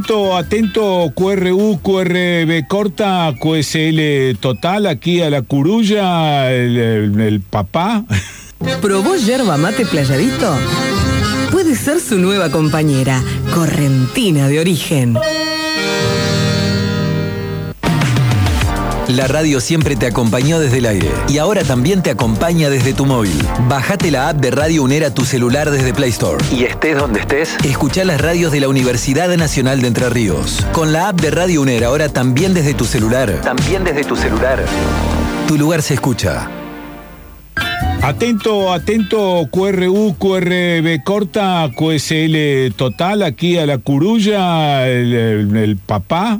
Atento, QRU, QRB corta, QSL total, aquí a la curulla, el papá. ¿Probó yerba mate Playadito? Puede ser su nueva compañera, correntina de origen. La radio siempre te acompañó desde el aire y ahora también te acompaña desde tu móvil. Bajate la app de Radio UNER a tu celular desde Play Store. Y estés donde estés, escuchá las radios de la Universidad Nacional de Entre Ríos. Con la app de Radio UNER ahora también desde tu celular. Tu lugar se escucha. Atento, QRU, QRB corta, QSL total, aquí a la curulla, el papá.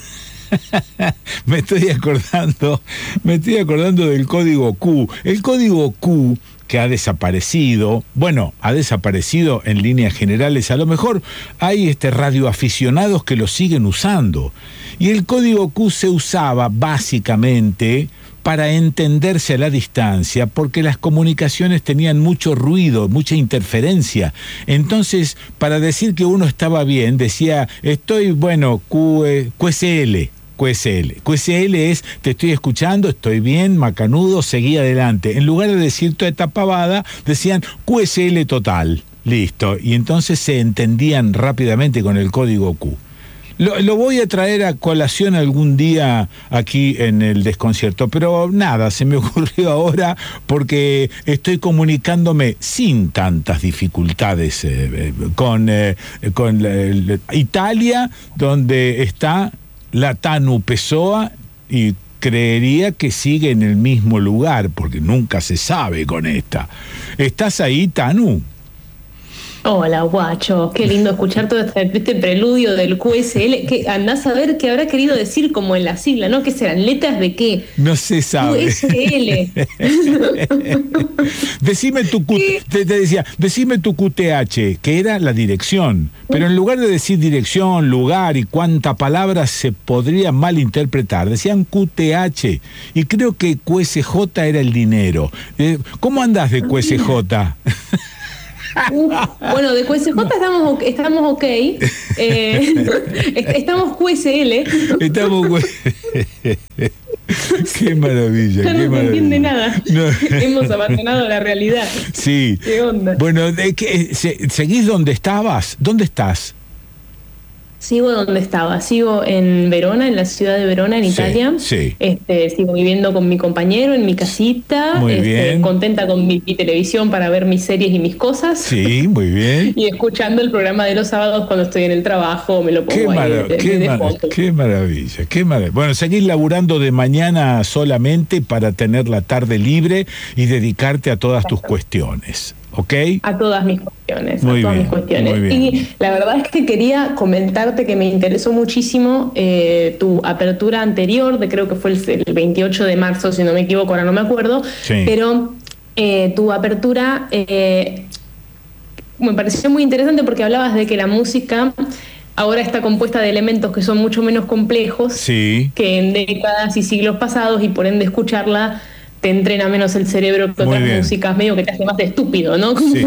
Me estoy acordando del código Q. El código Q, que ha desaparecido en líneas generales, a lo mejor hay radioaficionados que lo siguen usando. Y el código Q se usaba básicamente para entenderse a la distancia, porque las comunicaciones tenían mucho ruido, mucha interferencia. Entonces, para decir que uno estaba bien, decía, QSL. QSL es, te estoy escuchando, estoy bien, macanudo, seguí adelante. En lugar de decir toda esta pavada, decían QSL total. Listo. Y entonces se entendían rápidamente con el código Q. Lo voy a traer a colación algún día aquí en el Desconcierto, pero nada, se me ocurrió ahora porque estoy comunicándome sin tantas dificultades con Italia, donde está la Tanu Pessoa, y creería que sigue en el mismo lugar, porque nunca se sabe con esta. ¿Estás ahí, Tanu? Hola, guacho, qué lindo escuchar todo este preludio del QSL, que andás a ver qué habrá querido decir como en la sigla, ¿no? ¿Qué serán? ¿Letras de qué? No se sabe. QSL. Decime tu QTH, que era la dirección, pero en lugar de decir dirección, lugar y cuánta palabras se podría malinterpretar, decían QTH, y creo que QSJ era el dinero. ¿Cómo andás de QSJ? Bueno, de QSJ estamos ok. Estamos QSL. Qué maravilla. Ya no se entiende nada. No. Hemos abandonado la realidad. Sí. ¿Qué onda? Bueno, ¿seguís donde estabas? ¿Dónde estás? Sigo donde estaba, sigo en Verona, en la ciudad de Verona, en Italia. Sí. Sigo viviendo con mi compañero en mi casita. Muy bien. Contenta con mi televisión para ver mis series y mis cosas. Sí, muy bien. Y escuchando el programa de los sábados cuando estoy en el trabajo, me lo pongo Qué maravilla. Bueno, seguís laburando de mañana solamente para tener la tarde libre y dedicarte a todas tus cuestiones. ¿Ok? A todas mis cuestiones. Muy bien. Y la verdad es que quería comentarte que me interesó muchísimo tu apertura anterior, creo que fue el 28 de marzo, si no me equivoco, ahora no me acuerdo, sí. Pero tu apertura me pareció muy interesante porque hablabas de que la música ahora está compuesta de elementos que son mucho menos complejos, sí, que en décadas y siglos pasados, y por ende escucharla te entrena menos el cerebro que otras músicas, medio que te hace más estúpido, ¿no? Sí.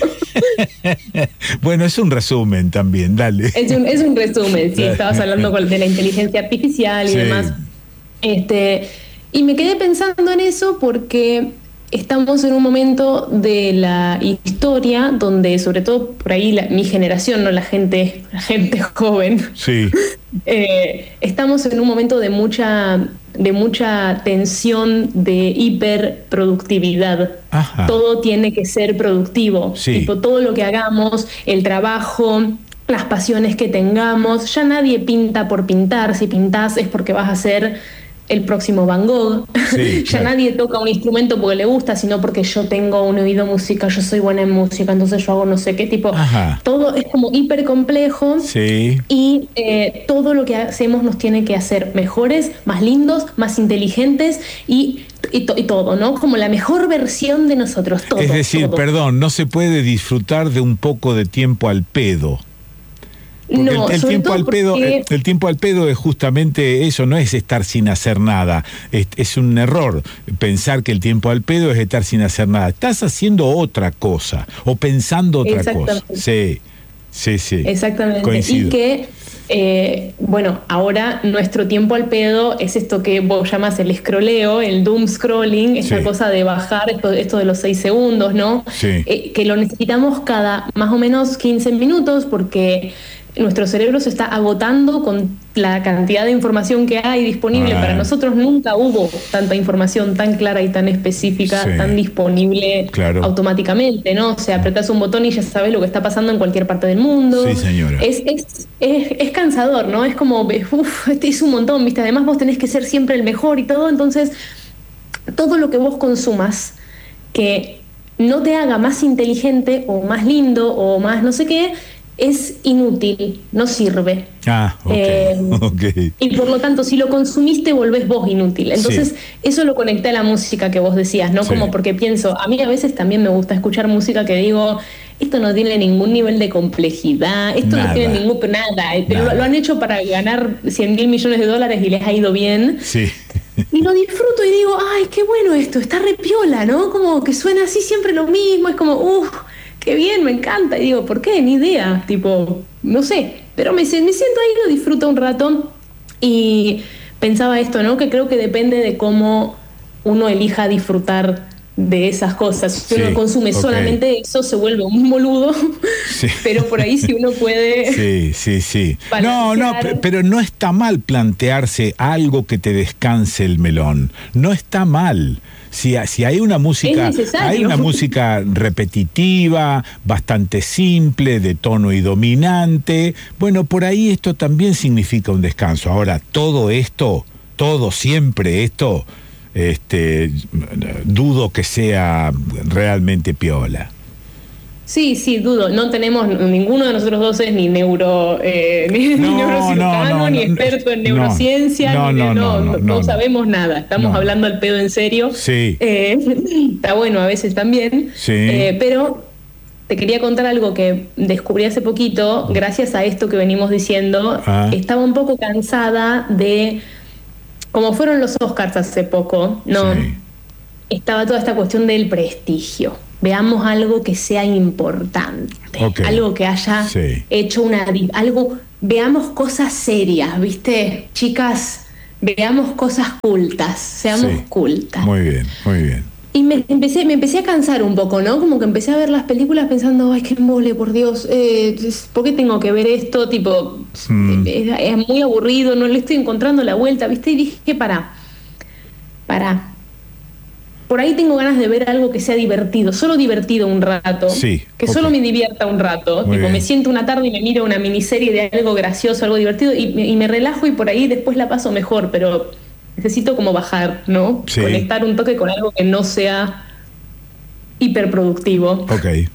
Bueno, es un resumen también, dale. Es un resumen, sí, estabas hablando de la inteligencia artificial y demás. Y me quedé pensando en eso porque estamos en un momento de la historia donde, sobre todo por ahí mi generación, no la gente joven, sí, estamos en un momento de mucha tensión, de hiperproductividad. Ajá. Todo tiene que ser productivo. Sí. Tipo, todo lo que hagamos, el trabajo, las pasiones que tengamos, ya nadie pinta por pintar. Si pintás es porque vas a ser el próximo Van Gogh. Sí, ya nadie toca un instrumento porque le gusta, sino porque yo tengo un oído musical, yo soy buena en música, entonces yo hago no sé qué tipo. Ajá. Todo es como hiper complejo. Sí. Y todo lo que hacemos nos tiene que hacer mejores, más lindos, más inteligentes y todo, ¿no? Como la mejor versión de nosotros, todo. Es decir, perdón, no se puede disfrutar de un poco de tiempo al pedo. Porque no, el tiempo al pedo es justamente eso, no es estar sin hacer nada. Es un error pensar que el tiempo al pedo es estar sin hacer nada. Estás haciendo otra cosa o pensando otra cosa. Sí. Exactamente. Coincido. Y que bueno, ahora nuestro tiempo al pedo es esto que vos llamas el scrolleo, el doom scrolling, esta cosa de bajar esto de los 6 segundos, ¿no? Sí. Que lo necesitamos cada más o menos 15 minutos porque nuestro cerebro se está agotando con la cantidad de información que hay disponible. Para nosotros nunca hubo tanta información tan clara y tan específica, tan disponible automáticamente, ¿no? O sea, apretás un botón y ya sabes lo que está pasando en cualquier parte del mundo. Sí, señora. Es cansador, ¿no? Es como, es un montón, ¿viste? Además vos tenés que ser siempre el mejor y todo, entonces todo lo que vos consumas que no te haga más inteligente o más lindo o más no sé qué, es inútil, no sirve. Y por lo tanto, si lo consumiste, volvés vos inútil. Entonces, eso lo conecté a la música que vos decías, ¿no? Como porque pienso, a mí a veces también me gusta escuchar música que digo, esto no tiene ningún nivel de complejidad, esto no tiene nada, pero lo han hecho para ganar 100.000 millones de dólares y les ha ido bien. Sí. Y lo disfruto y digo, ay, qué bueno esto, está re piola, ¿no? Como que suena así siempre lo mismo, es como, qué bien, me encanta. Y digo, ¿por qué? Ni idea. Tipo, no sé. Pero me siento ahí, lo disfruto un rato. Y pensaba esto, ¿no? Que creo que depende de cómo uno elija disfrutar de esas cosas. Si uno consume solamente eso, se vuelve un boludo. Sí. Pero por ahí si uno puede... Sí. Pero no está mal plantearse algo que te descanse el melón. No está mal. Si hay una música, repetitiva, bastante simple, de tono y dominante, bueno, por ahí esto también significa un descanso. Ahora, siempre esto, dudo que sea realmente piola. Sí, dudo. No tenemos, ninguno de nosotros dos es ni neurocirujano, ni experto en neurociencia, no sabemos nada. Estamos hablando al pedo en serio. Sí. Está bueno a veces también. Sí. Pero te quería contar algo que descubrí hace poquito, gracias a esto que venimos diciendo. Estaba un poco cansada de, como fueron los Oscars hace poco, ¿no? Sí. Estaba toda esta cuestión del prestigio. Veamos algo que sea importante, algo que haya hecho veamos cosas serias, ¿viste? Chicas, veamos cosas cultas, seamos cultas. Muy bien. Y me empecé a cansar un poco, ¿no? Como que empecé a ver las películas pensando, ay, qué embole, por Dios, ¿por qué tengo que ver esto? Tipo, es muy aburrido, no le estoy encontrando la vuelta, ¿viste? Y dije, para. Por ahí tengo ganas de ver algo que sea divertido, solo divertido un rato, que solo me divierta un rato. Tipo, me siento una tarde y me miro una miniserie de algo gracioso, algo divertido y me relajo y por ahí después la paso mejor, pero necesito como bajar, ¿no? Conectar un toque con algo que no sea hiperproductivo.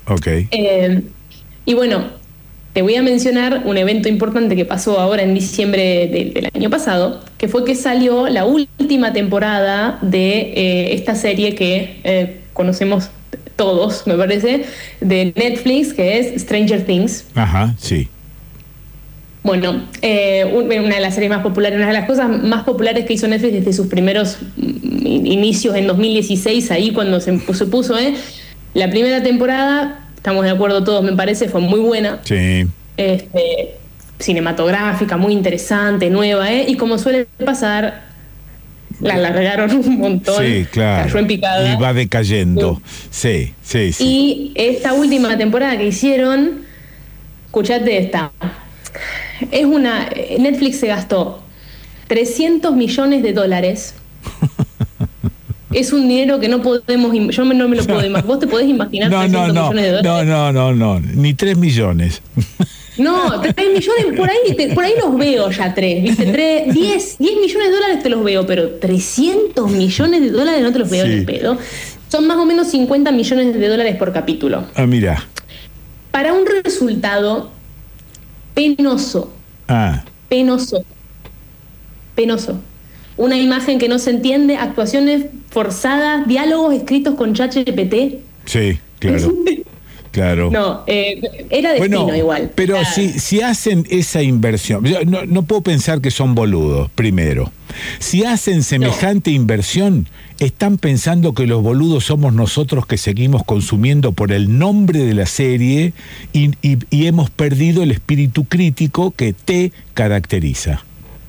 Y bueno, te voy a mencionar un evento importante que pasó ahora en diciembre del año pasado, que fue que salió la última temporada de esta serie que conocemos todos, me parece, de Netflix, que es Stranger Things. Bueno, una de las series más populares, una de las cosas más populares que hizo Netflix desde sus primeros inicios en 2016, ahí cuando se puso, la primera temporada, estamos de acuerdo todos, me parece, fue muy buena. Cinematográfica, muy interesante, nueva, y como suele pasar, la alargaron un montón. Cayó en picada. Y va decayendo. Sí. Y esta última temporada que hicieron, escuchate esta. Netflix se gastó $300 millones. Es un dinero que no podemos, yo no me lo puedo imaginar. ¿Vos te podés imaginar 300 millones de dólares? No, ni 3 millones. No, 3 millones, por ahí los veo ya 3, ¿viste? 10 millones de dólares te los veo, pero 300 millones de dólares no te los veo ni pedo. Son más o menos 50 millones de dólares por capítulo. Mira. Para un resultado penoso. Penoso. Una imagen que no se entiende, actuaciones forzadas, diálogos escritos con ChatGPT. Sí, claro. Claro. No, era destino igual. Pero si hacen esa inversión, no puedo pensar que son boludos, primero. Si hacen semejante inversión, están pensando que los boludos somos nosotros que seguimos consumiendo por el nombre de la serie y hemos perdido el espíritu crítico que te caracteriza.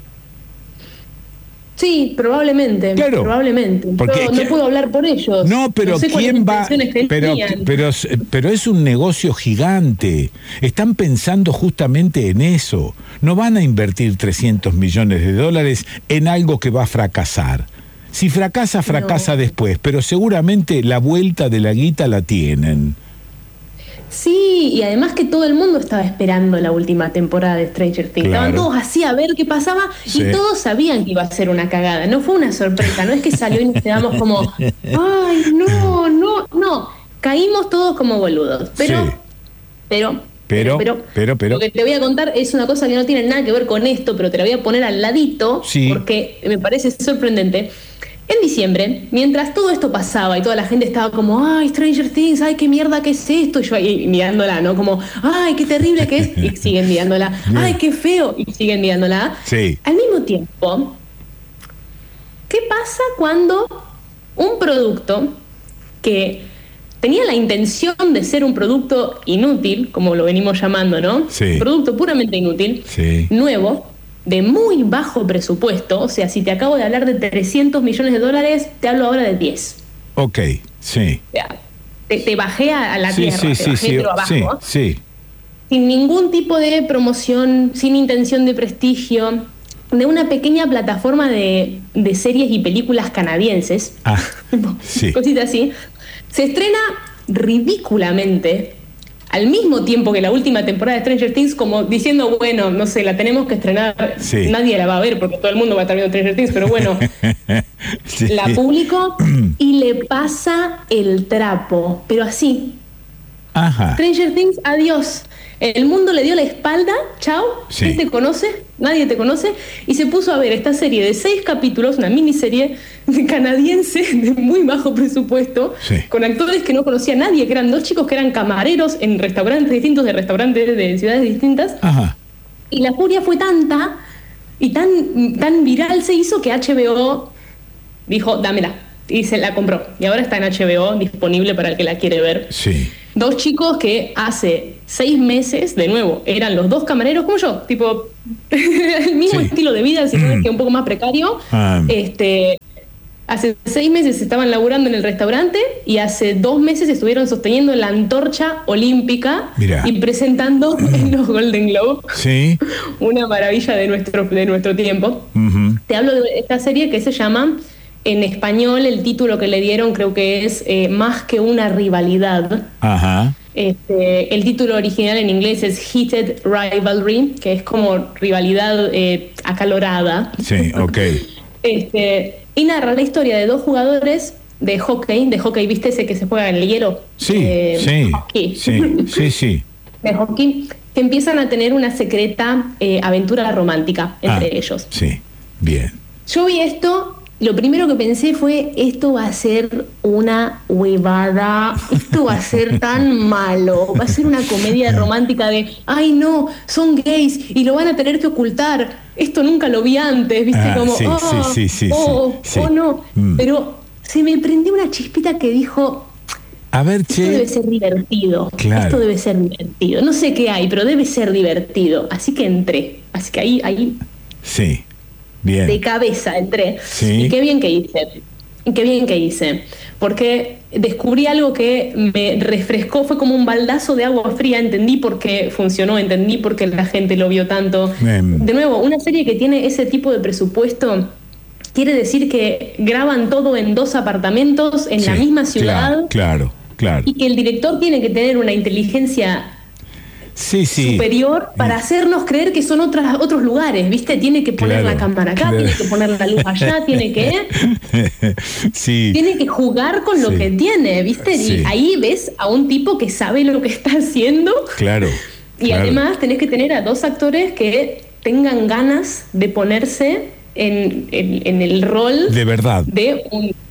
Sí, probablemente. Claro, probablemente. Porque Yo no puedo hablar por ellos. No, pero no sé ¿quién va? Que Pero es un negocio gigante. Están pensando justamente en eso. No van a invertir $300 millones en algo que va a fracasar. Si fracasa, fracasa después, pero seguramente la vuelta de la guita la tienen. Sí, y además que todo el mundo estaba esperando la última temporada de Stranger Things. Claro. Estaban todos así a ver qué pasaba y todos sabían que iba a ser una cagada. No fue una sorpresa, no es que salió y nos quedamos como, ay, no. Caímos todos como boludos. Pero, lo que te voy a contar es una cosa que no tiene nada que ver con esto, pero te la voy a poner al ladito porque me parece sorprendente. En diciembre, mientras todo esto pasaba y toda la gente estaba como, ay, Stranger Things, ay, qué mierda que es esto, y yo ahí mirándola, ¿no? Como, ay, qué terrible que es, y siguen mirándola, ay, qué feo, y siguen mirándola. Sí. Al mismo tiempo, ¿qué pasa cuando un producto que tenía la intención de ser un producto inútil, como lo venimos llamando, ¿no? Sí. Un producto puramente inútil, nuevo, de muy bajo presupuesto, o sea, si te acabo de hablar de $300 millones, te hablo ahora de 10. Ok, sí. O sea, te bajé a la tierra, te bajé pero abajo. Sí. Sin ningún tipo de promoción, sin intención de prestigio, de una pequeña plataforma de series y películas canadienses, cositas así, se estrena ridículamente al mismo tiempo que la última temporada de Stranger Things, como diciendo, bueno, no sé, la tenemos que estrenar, nadie la va a ver porque todo el mundo va a estar viendo Stranger Things, pero bueno, la publicó y le pasa el trapo, pero así. Ajá. Stranger Things, adiós. El mundo le dio la espalda, chao, ¿quién te conoce? Nadie te conoce, y se puso a ver esta serie de 6 capítulos, una miniserie canadiense de muy bajo presupuesto, con actores que no conocía nadie, que eran 2 chicos que eran camareros en restaurantes distintos, de restaurantes de ciudades distintas. Ajá. Y la furia fue tanta y tan viral se hizo que HBO dijo, dámela, y se la compró, y ahora está en HBO disponible para el que la quiere ver. Sí. 2 chicos que hace 6 meses, de nuevo, eran los 2 camareros como yo, tipo el mismo estilo de vida, sino que un poco más precario. Hace 6 meses estaban laburando en el restaurante y hace 2 meses estuvieron sosteniendo la antorcha olímpica y presentando en los Golden Globe. Sí. Una maravilla de nuestro tiempo. Te hablo de esta serie que se llama, en español, el título que le dieron creo que es Más que una rivalidad. Ajá. El título original en inglés es Heated Rivalry, que es como rivalidad acalorada. Sí, ok. Y narra la historia de 2 jugadores de hockey, ¿viste ese que se juega en el hielo? Hockey. Sí. De hockey, que empiezan a tener una secreta aventura romántica entre ellos. Sí, bien. Yo vi esto. Lo primero que pensé fue, esto va a ser una huevada, esto va a ser tan malo, va a ser una comedia romántica de, ay no, son gays y lo van a tener que ocultar, esto nunca lo vi antes, viste, no, pero se me prendió una chispita que dijo, a ver, esto debe ser divertido, esto debe ser divertido, no sé qué hay, pero debe ser divertido, así que entré, así que ahí sí. Bien. De cabeza entré. Y qué bien que hice. Porque descubrí algo que me refrescó, fue como un baldazo de agua fría, entendí por qué funcionó, entendí por qué la gente lo vio tanto. De nuevo, una serie que tiene ese tipo de presupuesto quiere decir que graban todo en 2 apartamentos en la misma ciudad. Claro. Y que el director tiene que tener una inteligencia superior para hacernos creer que son otros lugares, ¿viste? Tiene que poner la cámara acá, tiene que poner la luz allá, tiene que jugar con lo que tiene, ¿viste? Y ahí ves a un tipo que sabe lo que está haciendo. Y además tenés que tener a 2 actores que tengan ganas de ponerse en el rol de verdad de un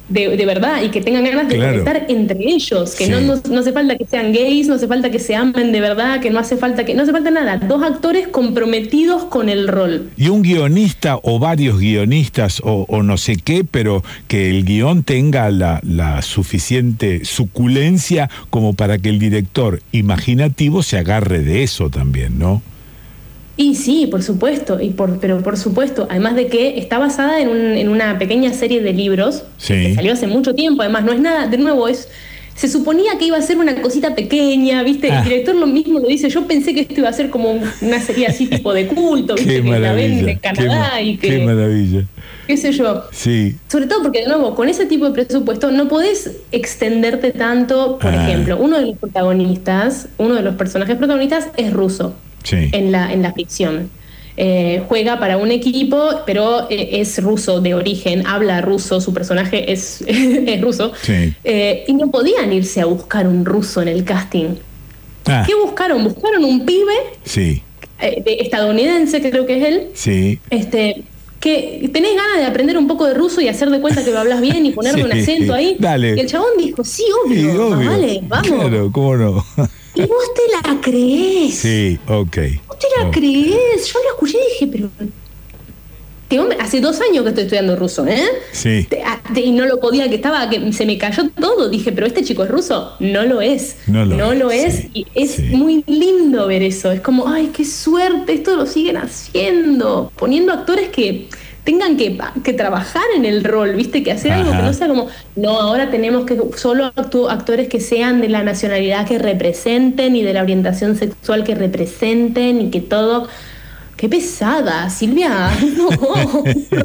de verdad y que tengan ganas de conectar entre ellos, que no hace falta que sean gays, no hace falta que se amen de verdad, que no hace falta nada, 2 actores comprometidos con el rol. Y un guionista o varios guionistas o no sé qué, pero que el guión tenga la suficiente suculencia como para que el director imaginativo se agarre de eso también, ¿no? Y sí, por supuesto, pero por supuesto, además de que está basada en una pequeña serie de libros que salió hace mucho tiempo, además no es nada, de nuevo, se suponía que iba a ser una cosita pequeña, ¿viste? El director lo mismo lo dice, yo pensé que esto iba a ser como una serie así tipo de culto, ¿viste? Que la ven en Canadá y que... ¡Qué maravilla! Qué sé yo. Sí. Sobre todo porque, de nuevo, con ese tipo de presupuesto no podés extenderte tanto. Por ejemplo, uno de los personajes protagonistas es ruso. Sí. En la ficción. Juega para un equipo, pero es ruso de origen, habla ruso, su personaje es ruso. Sí. Y no podían irse a buscar un ruso en el casting. ¿Qué buscaron? Buscaron un pibe estadounidense, creo que es él. Sí. Que tenés ganas de aprender un poco de ruso y hacer de cuenta que lo hablas bien y ponerle un acento ahí. Dale. Y el chabón dijo, sí, obvio. Vale, vamos. Claro, ¿cómo no? Y vos te la creés. Sí, ok. Vos te la creés. Yo lo escuché y dije, pero... Este hombre, hace 2 años que estoy estudiando ruso, ¿eh? Sí. Y no lo podía, que se me cayó todo. Dije, pero este chico es ruso. No lo es. No lo es. Sí, y es muy lindo ver eso. Es como, ay, qué suerte, esto lo siguen haciendo. Poniendo actores que tengan que trabajar en el rol, ¿viste? Que hacer algo que no sea como, no, ahora tenemos que solo actores que sean de la nacionalidad que representen y de la orientación sexual que representen y que todo... ¡Qué pesada, Silvia! No. No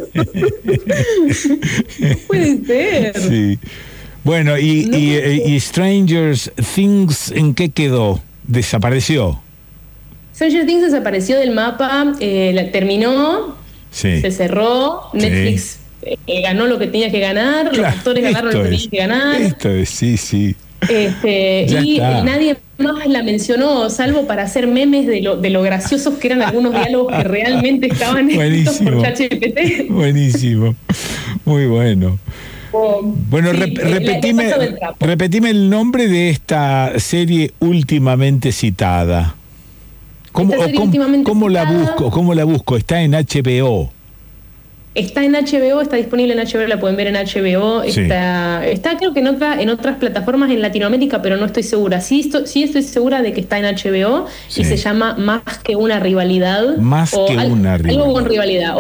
puede ser. Sí. Bueno, y Stranger Things, ¿en qué quedó? ¿Desapareció? Stranger Things desapareció del mapa, terminó, se cerró, Netflix ganó lo que tenía que ganar, los actores ganaron lo que tenían que ganar. Esto es, sí. Y nadie más la mencionó, salvo para hacer memes de lo graciosos que eran algunos diálogos que realmente estaban escritos por ChatGPT. Buenísimo, muy bueno. Bueno, repetime el nombre de esta serie últimamente citada. ¿Cómo la busco? Está en HBO. Está en HBO, está disponible en HBO, la pueden ver en HBO. Está creo que en otras plataformas en Latinoamérica, pero no estoy segura. Sí estoy segura de que está en HBO y se llama Más que una rivalidad. Más que una rivalidad. Algo con rivalidad.